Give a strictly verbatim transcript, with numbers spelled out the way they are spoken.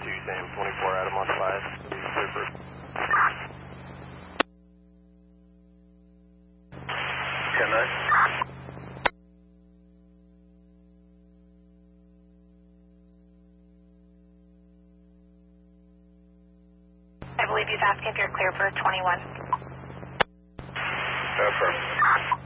two, Sam, twenty-four Adam on five, clear for. ten nine. I believe he's asking if you're clear for twenty-one. Affirm.